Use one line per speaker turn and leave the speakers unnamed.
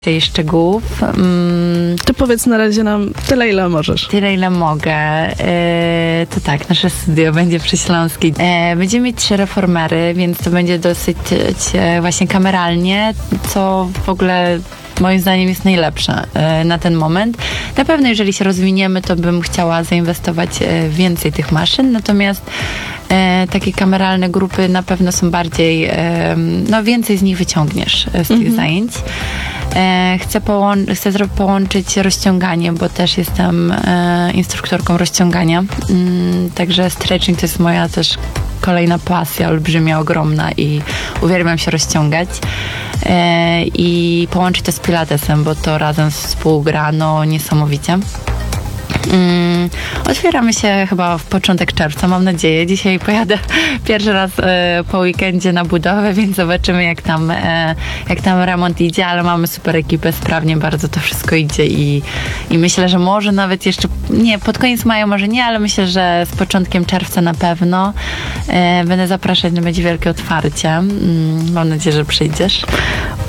Tej szczegółów.
To powiedz na razie nam tyle, ile możesz.
Tyle, ile mogę. To tak, nasze studio będzie przy Śląskiej. Będziemy mieć 3 reformery, więc to będzie dosyć właśnie kameralnie, co w ogóle moim zdaniem jest najlepsze na ten moment. Na pewno jeżeli się rozwiniemy, to bym chciała zainwestować więcej tych maszyn, natomiast takie kameralne grupy na pewno są bardziej, więcej z nich wyciągniesz z tych zajęć. Chcę połączyć rozciąganie, bo też jestem instruktorką rozciągania. Także stretching to jest moja też kolejna pasja, olbrzymia, ogromna i uwielbiam się rozciągać. I połączyć to z pilatesem, bo to razem współgra niesamowicie. Otwieramy się chyba w początek czerwca, mam nadzieję. Dzisiaj pojadę pierwszy raz po weekendzie na budowę, więc zobaczymy jak tam remont idzie, ale mamy super ekipę, sprawnie bardzo to wszystko idzie i myślę, że może nawet jeszcze, nie, pod koniec maja może nie, ale myślę, że z początkiem czerwca na pewno będę zapraszać, będzie wielkie otwarcie. Mam nadzieję, że przyjdziesz.